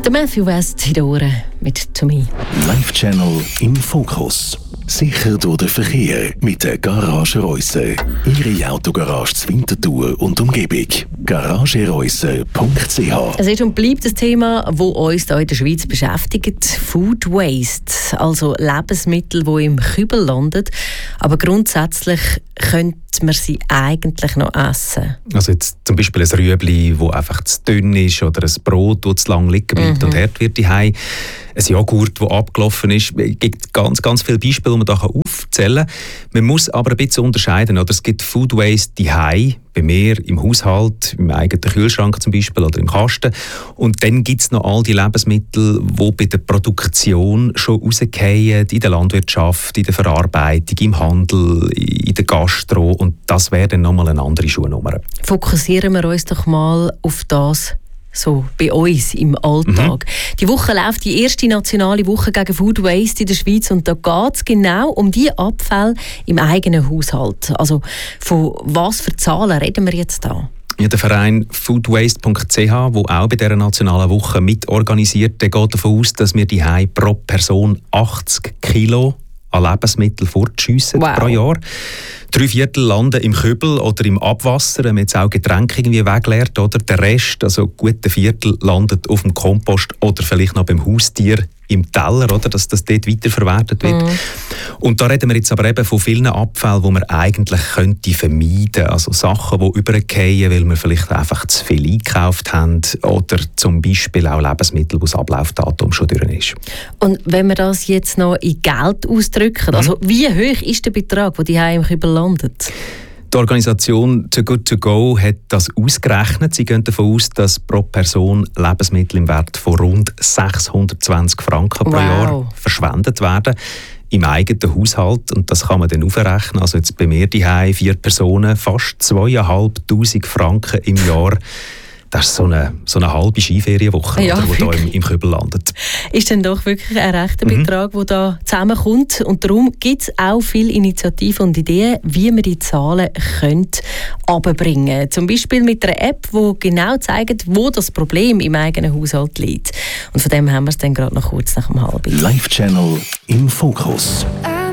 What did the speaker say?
Der Matthew West in den Ohren mit «To Me». Live Channel im Fokus. Sicher durch den Verkehr mit der Garage Reuse. Ihre Autogarage zur Winterthur und Umgebung. garagereuse.ch. Es ist und bleibt ein Thema, das uns hier in der Schweiz beschäftigt. Food Waste, also Lebensmittel, die im Kübel landen. Aber grundsätzlich könnte man sie eigentlich noch essen. Also jetzt zum Beispiel ein Rüebli, das einfach zu dünn ist, oder ein Brot, das zu lang liegen bleibt und hart wird daheim. Ein Joghurt, das abgelaufen ist. Es gibt ganz, ganz viele Beispiele, die man da aufzählen kann. Man muss aber ein bisschen unterscheiden. Oder? Es gibt Food Waste daheim, bei mir im Haushalt, im eigenen Kühlschrank zum Beispiel oder im Kasten. Und dann gibt es noch all die Lebensmittel, die bei der Produktion schon rausfallen, in der Landwirtschaft, in der Verarbeitung, im Handel, in der Gastro. Und das wäre dann nochmal eine andere Schuhnummer. Fokussieren wir uns doch mal auf das, so bei uns im Alltag. Die Woche läuft die erste nationale Woche gegen Food Waste in der Schweiz und da geht es genau um die Abfälle im eigenen Haushalt. Also von was für Zahlen reden wir jetzt da? Ja, der Verein foodwaste.ch, der auch bei dieser nationalen Woche mitorganisiert, der geht davon aus, dass wir daheim pro Person 80 Kilo an Lebensmitteln fortschiessen pro Jahr. 3/4 landen im Kübel oder im Abwasser, wenn man jetzt auch Getränke irgendwie wegleert. Oder der Rest, also gut ein Viertel, landet auf dem Kompost oder vielleicht noch beim Haustier im Teller, oder, dass das dort weiterverwertet wird. Und da reden wir jetzt aber eben von vielen Abfällen, die man eigentlich könnte vermeiden. Also Sachen, die übergehen, weil wir vielleicht einfach zu viel eingekauft haben oder zum Beispiel auch Lebensmittel, wo das Ablaufdatum schon durch ist. Und wenn wir das jetzt noch in Geld ausdrücken, also wie hoch ist der Betrag, der daheim im Kübel landet? Die Organisation Too Good To Go hat das ausgerechnet. Sie gehen davon aus, dass pro Person Lebensmittel im Wert von rund 620 Franken pro Jahr verschwendet werden. Im eigenen Haushalt. Und das kann man dann aufrechnen. Also jetzt bei mir daheim 4 Personen, fast 2'500 Franken im Jahr. Das ist so eine halbe Skiferienwoche, die hier im Kübel landet. Ist dann doch wirklich ein rechter Betrag, der da zusammenkommt. Und darum gibt es auch viele Initiativen und Ideen, wie man die Zahlen runterbringen könnte. Zum Beispiel mit einer App, die genau zeigt, wo das Problem im eigenen Haushalt liegt. Und von dem haben wir es dann gerade noch kurz nach dem halben. Live Channel im Fokus.